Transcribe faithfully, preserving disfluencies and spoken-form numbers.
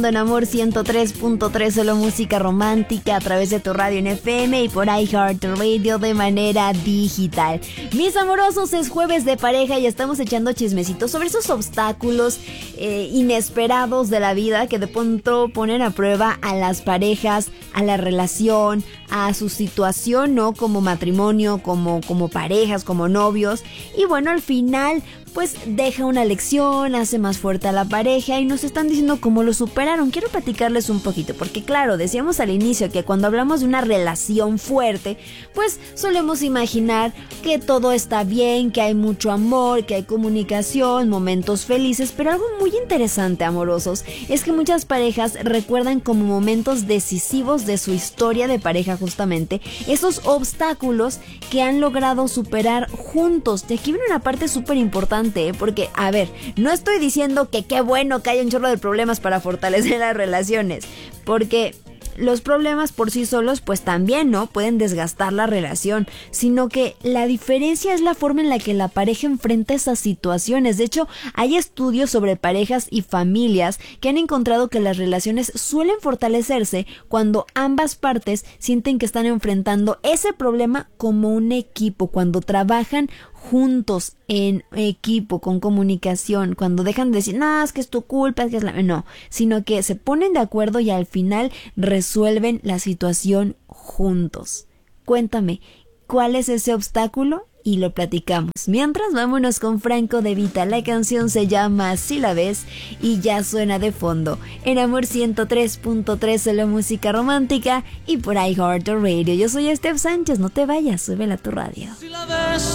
En Amor ciento tres punto tres, solo música romántica a través de tu radio en F M y por iHeartRadio de manera digital. Mis amorosos, es jueves de pareja y estamos echando chismecitos sobre esos obstáculos eh, inesperados de la vida que de pronto ponen a prueba a las parejas, a la relación, a su situación, ¿no? Como matrimonio, como, como parejas, como novios. Y bueno, al final pues deja una lección, hace más fuerte a la pareja y nos están diciendo cómo lo superaron. Quiero platicarles un poquito, porque claro, decíamos al inicio que cuando hablamos de una relación fuerte, pues solemos imaginar que todo está bien, que hay mucho amor, que hay comunicación, momentos felices, pero algo muy interesante, amorosos, es que muchas parejas recuerdan como momentos decisivos de su historia de pareja justamente esos obstáculos que han logrado superar juntos. Y aquí viene una parte súper importante, porque, a ver, no estoy diciendo que qué bueno que haya un chorro de problemas para fortalecer las relaciones, porque los problemas por sí solos pues también, ¿no?, pueden desgastar la relación, sino que la diferencia es la forma en la que la pareja enfrenta esas situaciones. De hecho, hay estudios sobre parejas y familias que han encontrado que las relaciones suelen fortalecerse cuando ambas partes sienten que están enfrentando ese problema como un equipo, cuando trabajan juntos en equipo, con comunicación, cuando dejan de decir, no, es que es tu culpa, es que es la... No, sino que se ponen de acuerdo y al final resuelven la situación juntos. Cuéntame, ¿cuál es ese obstáculo? Y lo platicamos. Mientras, vámonos con Franco De Vita. La canción se llama Si la ves y ya suena de fondo en Amor ciento tres punto tres, solo música romántica y por iHeartRadio. Yo soy Steph Sánchez, no te vayas, súbela a tu radio. Si la ves